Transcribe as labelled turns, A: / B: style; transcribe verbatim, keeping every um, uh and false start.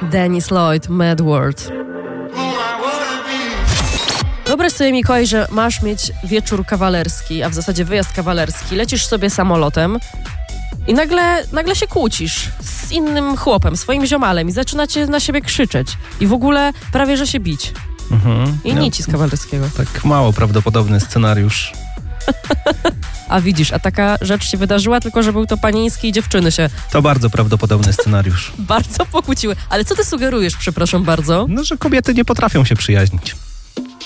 A: Dennis Lloyd, Mad World. Wyobraź sobie, Mikołaj, że masz mieć wieczór kawalerski, a w zasadzie wyjazd kawalerski. Lecisz sobie samolotem i nagle, nagle się kłócisz z innym chłopem, swoim ziomalem i zaczynacie na siebie krzyczeć. I w ogóle prawie, że się bić.
B: Mhm.
A: I
B: No,
A: nic z kawalerskiego.
B: tak mało prawdopodobny scenariusz.
A: A widzisz, a taka rzecz się wydarzyła, tylko że był to panieński i dziewczyny się
B: To bardzo prawdopodobny scenariusz.
A: bardzo pokłóciły. Ale co ty sugerujesz, przepraszam bardzo?
B: No, że kobiety nie potrafią się przyjaźnić.